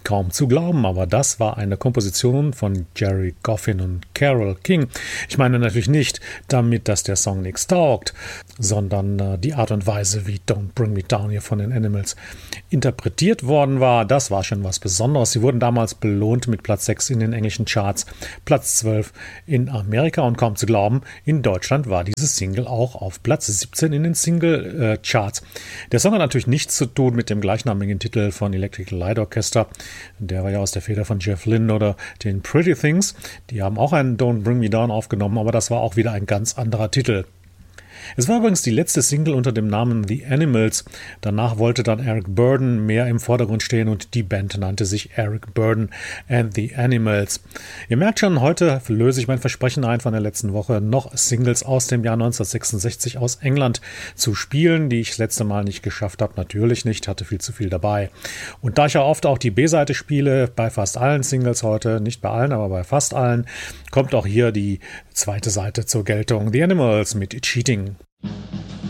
Kaum zu glauben, aber das war eine Komposition von Jerry Goffin und Carole King. Ich meine natürlich nicht damit, dass der Song nichts taugt, sondern die Art und Weise, wie Don't Bring Me Down hier von den Animals interpretiert worden war. Das war schon was Besonderes. Sie wurden damals belohnt mit Platz 6 in den englischen Charts, Platz 12 in Amerika und kaum zu glauben, in Deutschland war diese Single auch auf Platz 17 in den Single-Charts. Der Song hat natürlich nichts zu tun mit dem gleichnamigen Titel von Electric Light Orchestra. Der war ja aus der Feder von Jeff Lynne oder den Pretty Things. Die haben auch einen Don't Bring Me Down aufgenommen, aber das war auch wieder ein ganz anderer Titel. Es war übrigens die letzte Single unter dem Namen The Animals. Danach wollte dann Eric Burdon mehr im Vordergrund stehen und die Band nannte sich Eric Burdon and the Animals. Ihr merkt schon, heute löse ich mein Versprechen ein von der letzten Woche, noch Singles aus dem Jahr 1966 aus England zu spielen, die ich das letzte Mal nicht geschafft habe. Natürlich nicht, hatte viel zu viel dabei. Und da ich ja oft auch die B-Seite spiele, bei fast allen Singles heute, nicht bei allen, aber bei fast allen, kommt auch hier die zweite Seite zur Geltung. The Animals mit Cheating.